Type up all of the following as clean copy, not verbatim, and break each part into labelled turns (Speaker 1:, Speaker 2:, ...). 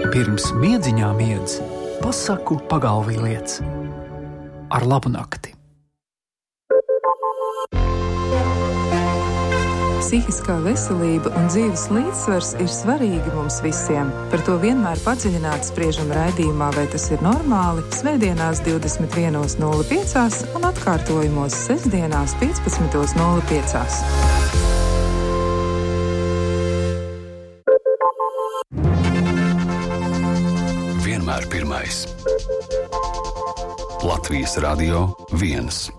Speaker 1: Pirms miedziņā miedz, pasaku pagalvī liec. Ar labu nakti.
Speaker 2: Psihiskā veselība un dzīves līdzsvars ir svarīgi mums visiem. Par to vienmēr padziļināti spriežam raidījumā Vai tas ir normāli? Svētdienās 21.05 un atkārtojumos sestdienās 15.05.
Speaker 3: Vienmēr pirmais. Latvijas Radio 1.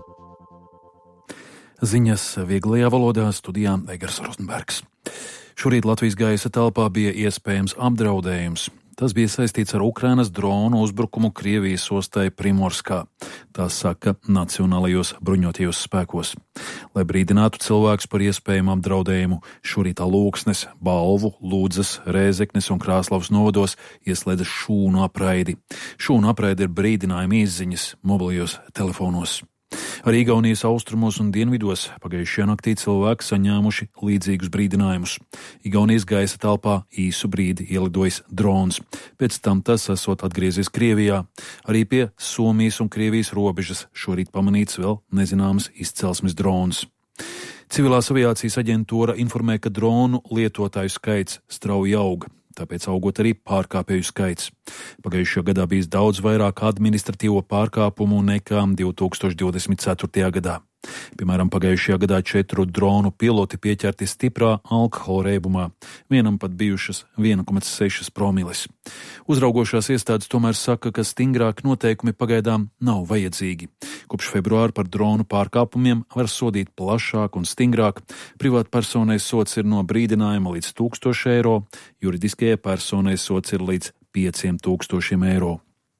Speaker 4: Ziņas vieglajā valodā studijā Egars Rozenbergs. Šorīt Latvijas gaisa telpā bija iespējams apdraudējums. Tas bija saistīts ar Ukrainas dronu uzbrukumu Krievijas ostai Primorskā. Tā saka Nacionālajos bruņotajos spēkos. Lai brīdinātu cilvēkus par iespējamu apdraudējumu, šorīt Alūksnes, Balvu, Lūdzas, Rēzeknes un Krāslavas novados ieslēdza šūnu apraidi. Šūnu apraidi ir brīdinājuma izziņas mobilajos telefonos. Arī Igaunijas austrumos un dienvidos pagājušajā naktī cilvēki saņēmuši līdzīgus brīdinājumus. Igaunijas gaisa telpā īsu brīdi ielidojis drons. Pēc tam tas esot atgriezies Krievijā. Arī pie Somijas un Krievijas robežas šorīt pamanīts vēl nezināmas izcelsmes drons. Civilās aviācijas aģentūra informē, ka dronu lietotāju skaits strauji auga. Tāpēc augot arī pārkāpēju skaits. Pagājušajā gadā bijis daudz vairāk administratīvo pārkāpumu nekā 2024. gadā. Piemēram, pagājušajā gadā 4 dronu piloti pieķerti stiprā alkohola reibumā, vienam pat bijušas 1,6 promiles. Uzraugošās iestādes tomēr saka, ka stingrāki noteikumi pagaidām nav vajadzīgi. Kopš februāra par dronu pārkāpumiem var sodīt plašāk un stingrāk. Privātpersonai sods ir no brīdinājuma līdz 1000 eiro, juridiskajai personai sods ir līdz 5000 eiro.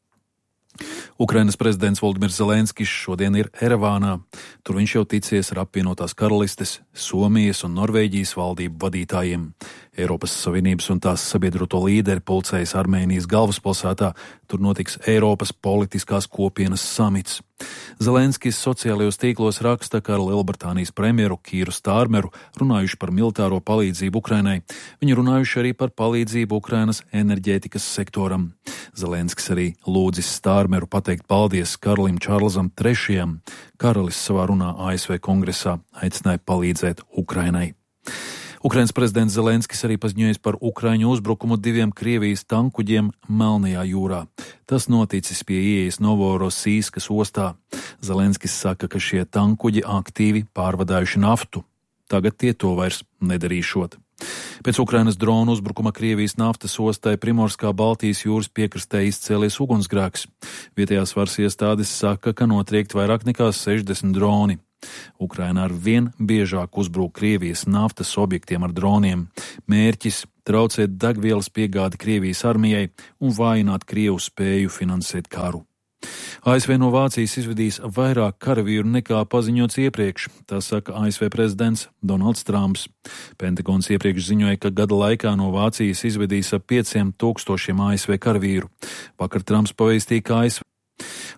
Speaker 4: Ukrainas prezidents Volodimirs Zelenskis šodien ir Erevānā. Tur viņš jau ticies ar apvienotās karalistes, Somijas un Norvēģijas valdību vadītājiem. Eiropas Savienības un tās sabiedroto līderi pulcējas Armēnijas galvaspilsētā. Tur notiks Eiropas politiskās kopienas samits. Zelenskis sociālajos tīklos raksta, ka ar Lielbritānijas premjeru Kīru Stārmeru runājuši par militāro palīdzību Ukrainai. Viņi runājuši arī par palīdzību Ukrainas enerģētikas sektoram. Zelenskis arī lūdzis Stārmeru pateikt paldies Karalim Čārlzam III. Karalis savā runā ASV kongresā aicināja palīdzēt Ukrainai. Ukrainas prezidents Zelenskis arī paziņojis par Ukraiņu uzbrukumu 2 Krievijas tankuģiem Melnajā jūrā. Tas noticis pie ieejas Novorosīskas ostā. Zelenskis saka, ka šie tankuģi aktīvi pārvadājuši naftu. Tagad tie to vairs nedarīšot. Pēc Ukrainas dronu uzbrukuma Krievijas naftas ostai Primorskā Baltijas jūras piekrastē izcēlies ugunsgrēks. Vietējās varas iestādes saka, ka notriekt vairāk nekā 60 droni. Ukraina ar vien biežāk uzbrūk Krievijas naftas objektiem ar droniem. Mērķis – traucēt degvielas piegādi Krievijas armijai un vājināt Krievu spēju finansēt karu. ASV no Vācijas izvedīs vairāk karavīru nekā paziņots iepriekš, tā saka ASV prezidents Donalds Trumps. Pentagons iepriekš ziņoja, ka gada laikā no Vācijas izvedīs ap 5000 ASV karavīru. Vakar Trumps pavēstīja, ka